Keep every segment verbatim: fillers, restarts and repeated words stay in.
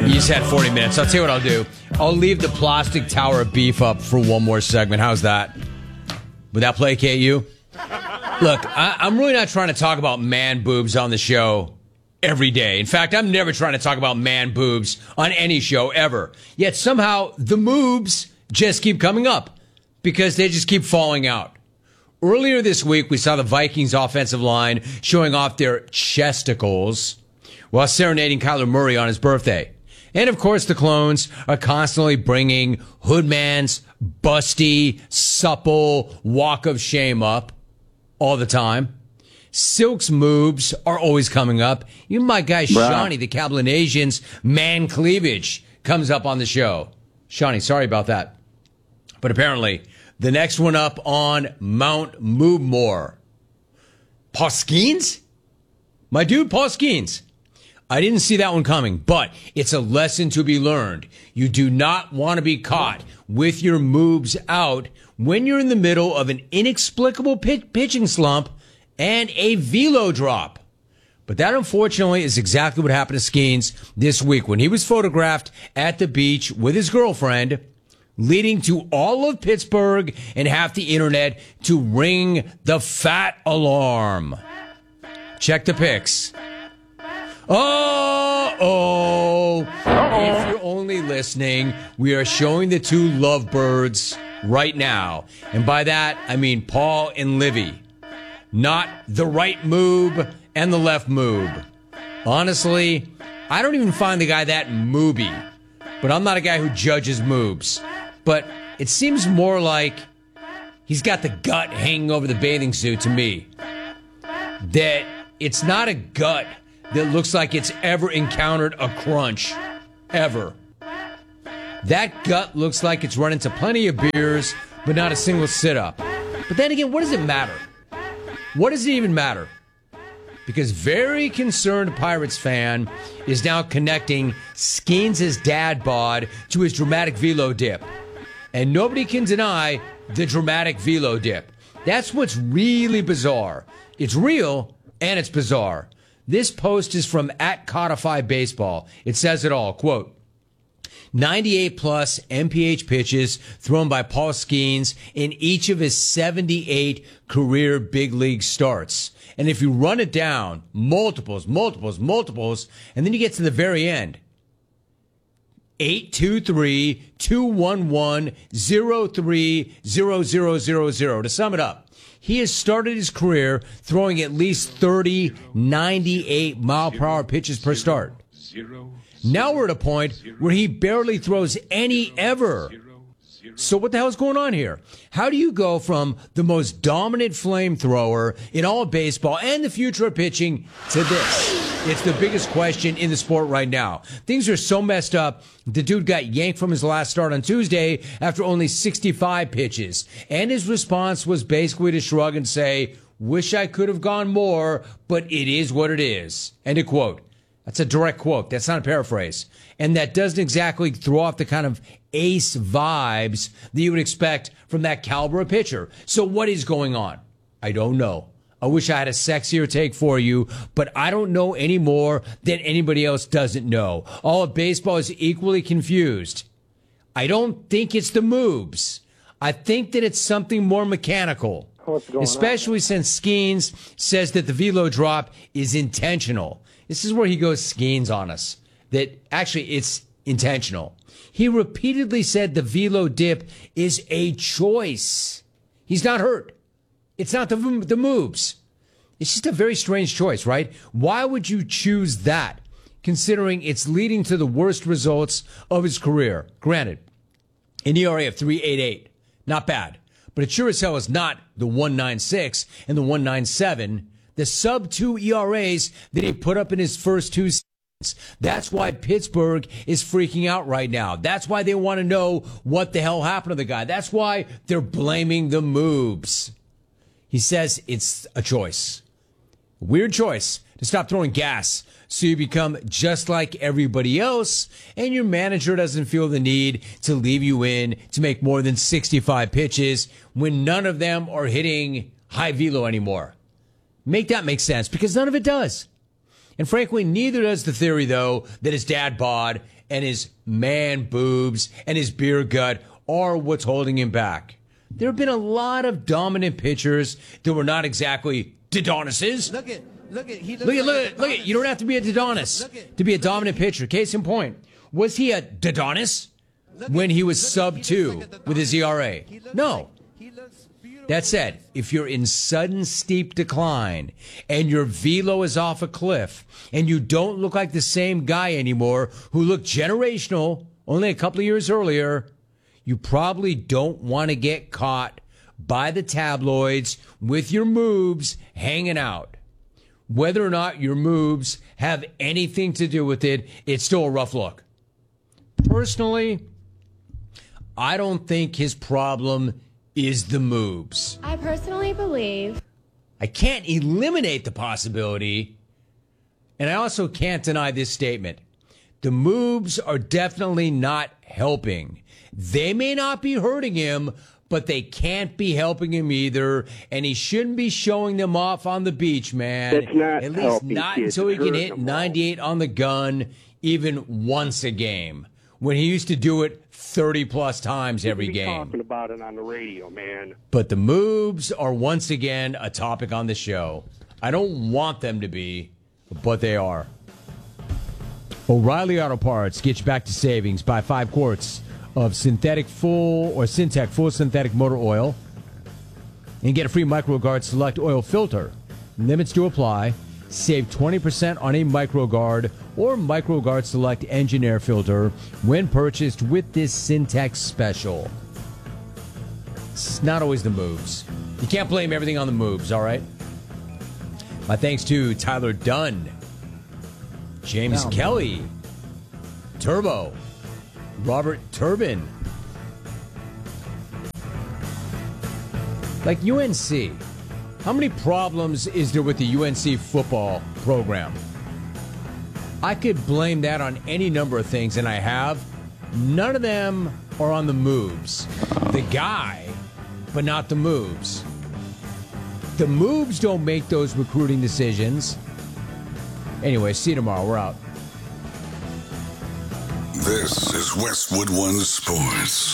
You just had forty minutes. I'll tell you what I'll do. I'll leave the plastic tower of beef up for one more segment. How's that? Would that placate you? Look, I, I'm really not trying to talk about man boobs on the show every day. In fact, I'm never trying to talk about man boobs on any show ever. Yet somehow the moobs just keep coming up because they just keep falling out. Earlier this week, we saw the Vikings offensive line showing off their chesticles while serenading Kyler Murray on his birthday. And of course, the clones are constantly bringing Hoodman's busty, supple walk of shame up all the time. Silk's moobs are always coming up. Even my guy Shawnee, the Cablinasian's man cleavage, comes up on the show. Shawnee, sorry about that. But apparently, the next one up on Mount Moobmore. Paul Skeens? My dude, Paul Skeens. I didn't see that one coming, but it's a lesson to be learned. You do not want to be caught with your moves out when you're in the middle of an inexplicable pit- pitching slump and a velo drop. But that, unfortunately, is exactly what happened to Skeens this week when he was photographed at the beach with his girlfriend, leading to all of Pittsburgh and half the internet to ring the fat alarm. Check the pics. Oh, oh. If you're only listening, we are showing the two lovebirds right now. And by that, I mean Paul and Livy. Not the right moob and the left moob. Honestly, I don't even find the guy that mooby. But I'm not a guy who judges moobs. But it seems more like he's got the gut hanging over the bathing suit to me. That it's not a gut that looks like it's ever encountered a crunch. Ever. That gut looks like it's run into plenty of beers, but not a single sit-up. But then again, what does it matter? What does it even matter? Because very concerned Pirates fan is now connecting Skeens' dad bod to his dramatic velo dip. And nobody can deny the dramatic velo dip. That's what's really bizarre. It's real, and it's bizarre. This post is from at Codify Baseball. It says it all. Quote, ninety-eight plus M P H pitches thrown by Paul Skeens in each of his seventy-eight career big league starts. And if you run it down, multiples, multiples, multiples, and then you get to the very end, eight two three, two one one, zero three zero zero zero zero. To sum it up, he has started his career throwing at least thirty, ninety-eight mile per hour pitches per start. Now we're at a point where he barely throws any ever. So what the hell is going on here? How do you go from the most dominant flamethrower in all of baseball and the future of pitching to this? It's the biggest question in the sport right now. Things are so messed up. The dude got yanked from his last start on Tuesday after only sixty-five pitches. And his response was basically to shrug and say, wish I could have gone more, but it is what it is. End of quote. That's a direct quote. That's not a paraphrase. And that doesn't exactly throw off the kind of ace vibes that you would expect from that caliber of pitcher. So what is going on? I don't know. I wish I had a sexier take for you, but I don't know any more than anybody else doesn't know. All of baseball is equally confused. I don't think it's the moves. I think that it's something more mechanical. Especially on? Since Skeens says that the velo drop is intentional. This is where he goes Skeens on us. That actually it's intentional. He repeatedly said the velo dip is a choice. He's not hurt. It's not the, the moves. It's just a very strange choice, right? Why would you choose that, considering it's leading to the worst results of his career? Granted, an E R A of three point eight eight. Not bad. But it sure as hell is not the one point nine six and the one point nine seven, the sub two E R As that he put up in his first two seasons. That's why Pittsburgh is freaking out right now. That's why they want to know what the hell happened to the guy. That's why they're blaming the moves. He says it's a choice. Weird choice to stop throwing gas so you become just like everybody else and your manager doesn't feel the need to leave you in to make more than sixty-five pitches when none of them are hitting high velo anymore. Make that make sense, because none of it does. And frankly, neither does the theory, though, that his dad bod and his man boobs and his beer gut are what's holding him back. There have been a lot of dominant pitchers that were not exactly Dodonises. Look at, look at, he look at, like look at, look at, you don't have to be a Dodonis to be a dominant pitcher. Case in point, was he a Dodonis when he was sub two with his E R A? No. That said, if you're in sudden steep decline and your velo is off a cliff and you don't look like the same guy anymore who looked generational only a couple of years earlier, you probably don't want to get caught by the tabloids with your moves hanging out. Whether or not your moves have anything to do with it, it's still a rough look. Personally, I don't think his problem is the moves. I personally believe. I can't eliminate the possibility, and I also can't deny this statement. The moves are definitely not helping. They may not be hurting him, but they can't be helping him either, and he shouldn't be showing them off on the beach, man. That's not At least helping not kids. until he It's can hurting hit them all. ninety-eight on the gun even once a game, when he used to do it thirty plus times every You be game. talking about it on the radio, man. But the moves are once again a topic on the show. I don't want them to be, but they are. O'Reilly Auto Parts gets you back to savings. Buy five quarts of synthetic full or Syntec full synthetic motor oil and get a free MicroGuard Select oil filter. Limits to apply. Save twenty percent on a MicroGuard or MicroGuard Select engine air filter when purchased with this Syntex special. It's not always the moves. You can't blame everything on the moves, all right? My thanks to Tyler Dunn, James No. Kelly, Turbo, Robert Turbin. Like U N C. How many problems is there with the U N C football program? I could blame that on any number of things, and I have. None of them are on the moves. The guy, but not the moves. The moves don't make those recruiting decisions. Anyway, see you tomorrow. We're out. This is Westwood One Sports.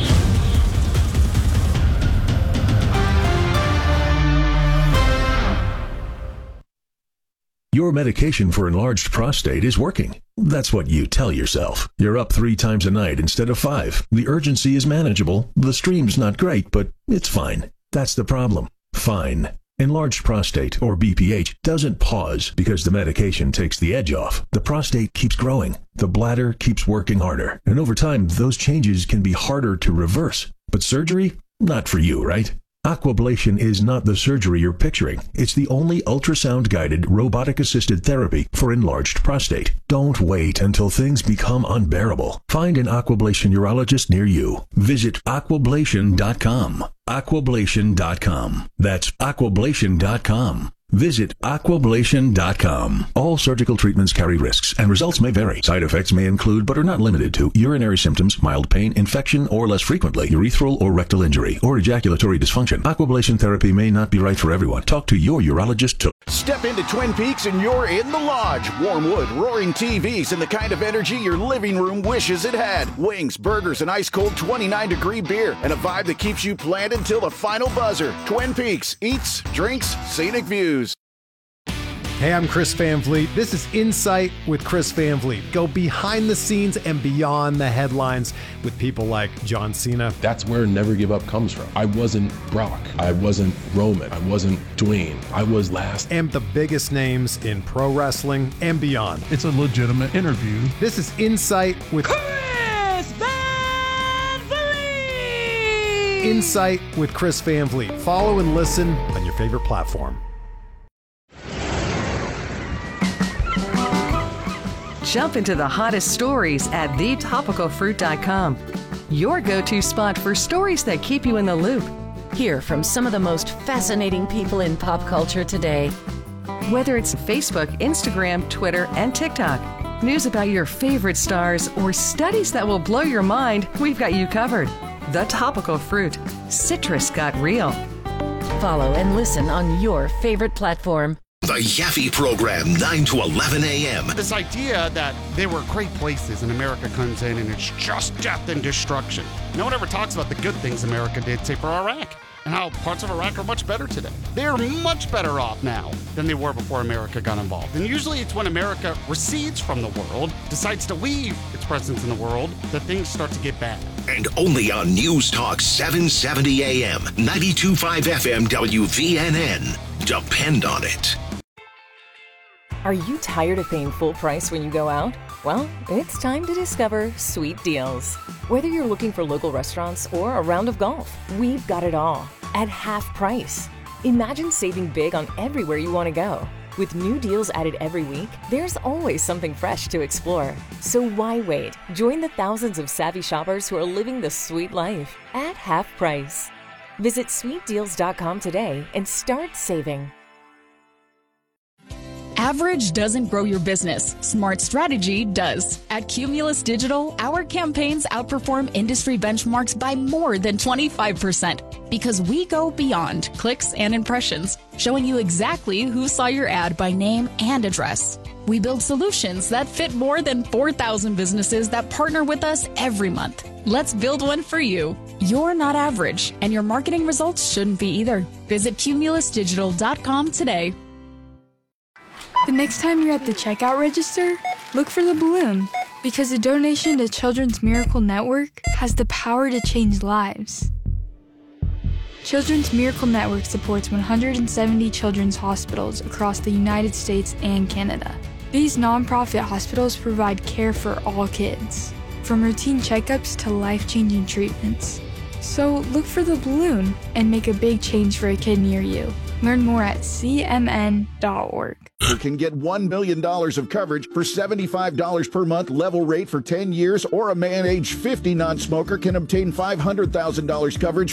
Your medication for enlarged prostate is working. That's what you tell yourself. You're up three times a night instead of five. The urgency is manageable. The stream's not great, but it's fine. That's the problem. Fine. Enlarged prostate, or B P H, doesn't pause because the medication takes the edge off. The prostate keeps growing. The bladder keeps working harder. And over time, those changes can be harder to reverse. But surgery? Not for you, right? Aquablation is not the surgery you're picturing. It's the only ultrasound-guided, robotic-assisted therapy for enlarged prostate. Don't wait until things become unbearable. Find an Aquablation urologist near you. Visit aquablation dot com. aquablation dot com. That's aquablation dot com. Visit aquablation dot com. All surgical treatments carry risks, and results may vary. Side effects may include, but are not limited to, urinary symptoms, mild pain, infection, or less frequently, urethral or rectal injury, or ejaculatory dysfunction. Aquablation therapy may not be right for everyone. Talk to your urologist to Step into Twin Peaks and you're in the lodge. Warm wood, roaring T Vs, and the kind of energy your living room wishes it had. Wings, burgers, and ice-cold twenty-nine degree beer, and a vibe that keeps you planted till the final buzzer. Twin Peaks. Eats, drinks, scenic views. Hey, I'm Chris Van Vliet. This is Insight with Chris Van Vliet. Go behind the scenes and beyond the headlines with people like John Cena. That's where Never Give Up comes from. I wasn't Brock. I wasn't Roman. I wasn't Dwayne. I was last. And the biggest names in pro wrestling and beyond. It's a legitimate interview. This is Insight with Chris Van Vliet. Insight with Chris Van Vliet. Follow and listen on your favorite platform. Jump into the hottest stories at the topical fruit dot com. Your go-to spot for stories that keep you in the loop. Hear from some of the most fascinating people in pop culture today. Whether it's Facebook, Instagram, Twitter, and TikTok, news about your favorite stars, or studies that will blow your mind, we've got you covered. The Topical Fruit. Citrus got real. Follow and listen on your favorite platform. The Yaffe Program, nine to eleven a.m. This idea that they were great places and America comes in and it's just death and destruction. No one ever talks about the good things America did, say, for Iraq, and how parts of Iraq are much better today. They are much better off now than they were before America got involved. And usually it's when America recedes from the world, decides to leave its presence in the world, that things start to get bad. And only on News Talk seven seventy a.m., ninety-two point five F M W V N N. Depend on it. Are you tired of paying full price when you go out? Well, it's time to discover Sweet Deals. Whether you're looking for local restaurants or a round of golf, we've got it all at half price. Imagine saving big on everywhere you want to go. With new deals added every week, there's always something fresh to explore. So why wait? Join the thousands of savvy shoppers who are living the sweet life at half price. Visit sweet deals dot com today and start saving. Average doesn't grow your business. Smart strategy does. At Cumulus Digital, our campaigns outperform industry benchmarks by more than twenty-five percent because we go beyond clicks and impressions, showing you exactly who saw your ad by name and address. We build solutions that fit more than four thousand businesses that partner with us every month. Let's build one for you. You're not average, and your marketing results shouldn't be either. Visit cumulus digital dot com today. The next time you're at the checkout register, look for the balloon, because a donation to Children's Miracle Network has the power to change lives. Children's Miracle Network supports one hundred seventy children's hospitals across the United States and Canada. These nonprofit hospitals provide care for all kids, from routine checkups to life-changing treatments. So look for the balloon and make a big change for a kid near you. Learn more at c m n dot org. Can get one million dollars of coverage for seventy-five dollars per month level rate for ten years, or a man age fifty non-smoker can obtain five hundred thousand dollars coverage